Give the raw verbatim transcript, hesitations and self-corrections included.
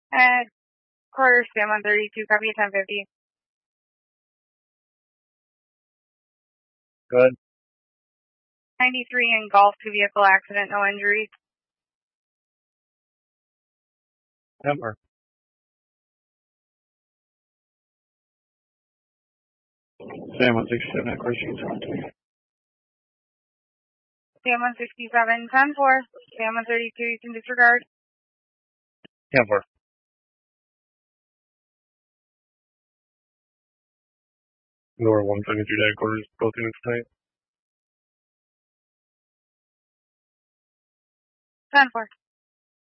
At quarter stem one thirty-two, copy ten fifty. Good. ninety-three in Golf, two vehicle accident, no injuries. Number. Sam one sixty-seven at Christian. Sam one sixty-seven, ten four. Sam one thirty-two, you can disregard. ten four. Lower one seventy-three headquarters, both units tonight. ten four.